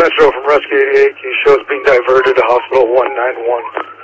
Metro from Rescue 88. He shows being diverted to Hospital 191.